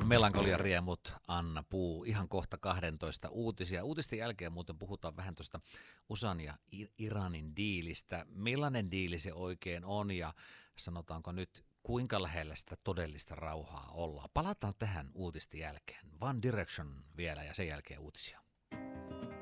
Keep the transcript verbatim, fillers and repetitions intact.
Melankolian riemut, Anna Puu, ihan kohta kahdentoista uutisia. Uutisten jälkeen muuten puhutaan vähän tuosta U S A:n ja Iranin diilistä. Millainen diili se oikein on ja sanotaanko nyt, kuinka lähellä sitä todellista rauhaa ollaan? Palataan tähän uutisten jälkeen. One Direction vielä ja sen jälkeen uutisia.